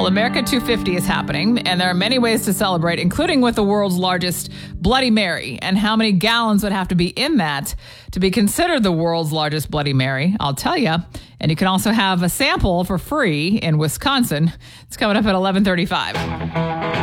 Well, America 250 is happening, and there are many ways to celebrate, including with the world's largest Bloody Mary. And how many gallons would have to be in that to be considered the world's largest Bloody Mary? I'll tell you. And you can also have a sample for free in Wisconsin. It's coming up at 11:35.